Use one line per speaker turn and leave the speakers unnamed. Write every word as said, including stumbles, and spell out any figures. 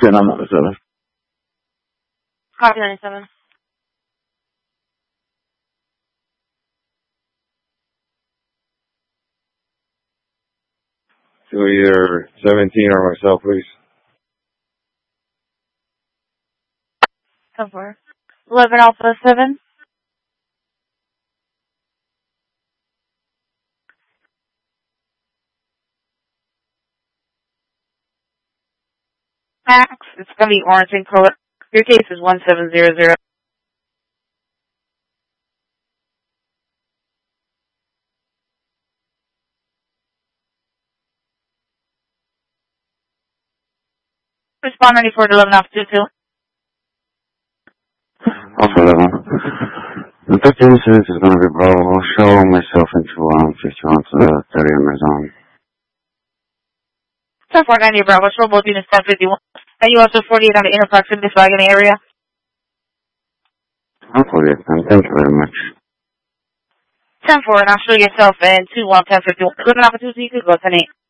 ten, I'm on the seven.
Copy ninety-seven.
So either seventeen or myself, please.
ten four. eleven Alpha seven. Max, it's going to be orange in color. Your case is one seven zero zero. Respond ninety-four to eleven Alpha two two.
Alpha eleven. The thirteen says is going to be Bravo. Show myself into um, fifty-one to the thirty on my zone.
ten four ninety Bravo. Show both units ten fifty-one. And you also forty-eight on the inner proximity flag in the area.
I'm forty-eight, man. Thank you very much.
ten four, and I'll show yourself in two one ten fifty-one. eleven Alpha two two, you could go ten eight.